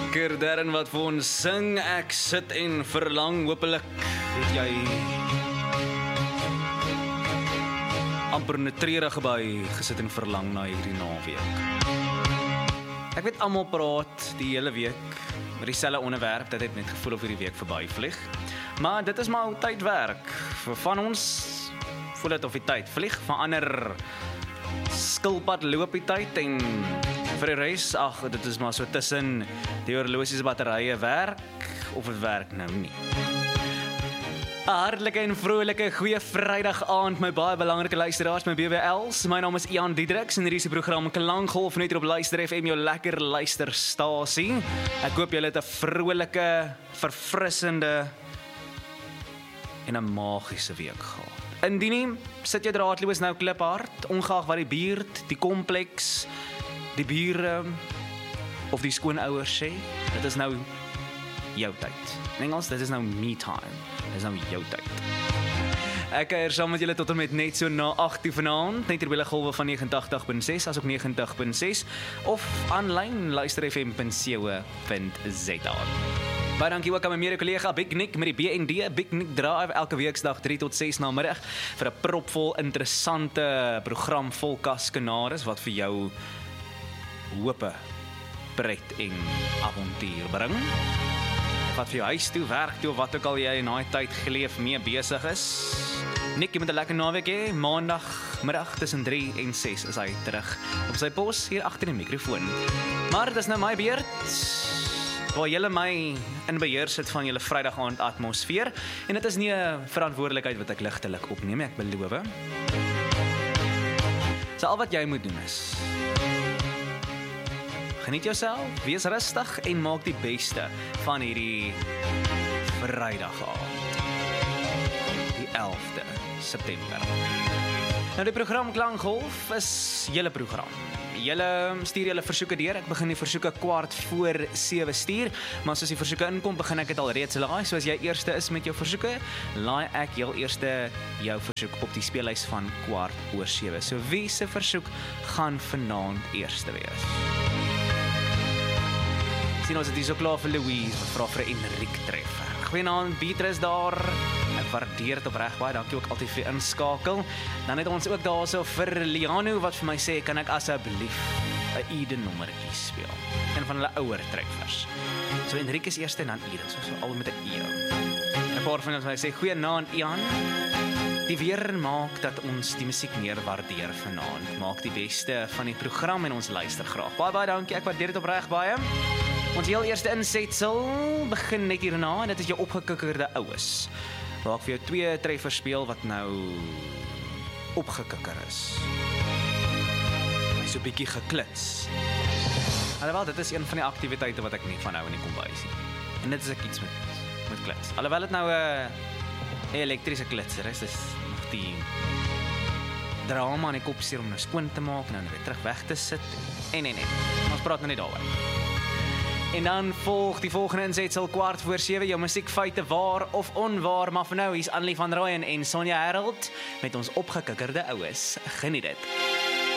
lekker Darren wat vir ons sing. Ek sit en verlang, hopelik het jy amper netreurige by gesit en verlang na hierdie naweek. Ek weet almal praat die hele week met dieselfde onderwerp, dit het net gevoel of hierdie week verby vlieg. Maar dit is maar hoe tyd werk. Van ons voel dit of die tyd vlieg, van ander skilpad loop die tyd en vir die res, dit is maar so tussen die horlosies batterye werk of het werk nou nie. 'n Hartlike en vrolike goeie Vrydag aand, my baie belangrike luisteraars, my BBL's. My naam is Ian Diedriks en hierdie is die program Klankgolf net op Luister FM, jou lekker luisterstasie. Ek hoop julle het 'n vrolike, verfrissende en 'n magiese week gehad. Indien nie, sit jou draadloos nou kliphard, ongeag wat die buurt, die kompleks, die bure of die skoonouers sê, dit is nou jou tyd. In Engels, dit is nou me time. Dit is nou jou tyd. Ek kuier saam met julle tot en met net so na 8 uur vanaand, net terwyl golwe van 89.6 asook 90.6 of aanlyn luisterfm.co.za. Baie dankie ook aan my mede-kollega Big Nick met die BND, Big Nick Drive, elke weeksdag 3 tot 6 namiddag vir 'n propvol interessante program vol kaskenaris wat vir jou hope, pret en avontuur bring. Wat vir jou huis toe, werk toe, of wat ook al jy in daai tyd geleef mee besig is. Nick, jy moet 'n lekker naweek hê. Maandagmiddag tussen 3 en 6 is hy terug op sy pos hier agter die mikrofoon. Maar dit is nou my beurt, waar julle my in beheer sit van julle Vrydag aand atmosfeer. En dit is nie 'n verantwoordelikheid wat ek ligtelik opneem, ek beloof. So al wat jy moet doen is geniet jouself, wees rustig en maak die beste van hierdie Vrydag aand, die 11de September. Nou die program Klankgolf is julle program. Julle stuur julle versoeke deur. Ek begin die versoeke 6:15 stuur, maar soos die versoeke inkom, begin ek dit al reeds laai. So as jy eerste is met jou versoeke, laai ek heel eerste jou versoek op die speellys van 6:15. So wie se versoek gaan vanaand eerste wees? Sien ons het hier so klaar vir Louise, wat vra vir 'n Enrique treffer. Goeienaand, Beatrice daar. Ek waardeer dit opreg baie, dankie ook altyd vir inskakel. Dan het ons ook daarso vir Liano wat vir my sê, kan ek asseblief 'n Eden nommertjie speel? Een van hulle ouer treffers. So Enrique is eerste en dan Eden, so al met 'n E. 'n Paar van hulle sê, goeienaand Ian. Die weer maak dat ons die musiek meer waardeer vanaand. Maak die beste van die program en ons luister graag. Baie dankie, ek waardeer dit opreg baie. Ons heel eerste insetsel begin net hierna en dit is jou opgekikkerde oues. Waar ek vir jou 2 treffers speel wat nou opgekikker is. Hy is so 'n bietjie geklits. Alhoewel, dit is een van die aktiwiteite wat ek nie van hou in die kombuis nie. En dit is ek iets met klits. Alhoewel dit nou 'n elektriese klitser is, dis nog die drama in die kop seer om nou skoon te maak en dan weer terug weg te sit. En. Ons praat nou net daaroor. En dan volg die volgende insetsel 6:15, jou musiekfeite waar of onwaar, maar vir nou hier's Annelie van Rooyen en Sonja Harold met ons opgekikkerde oues. Geniet dit.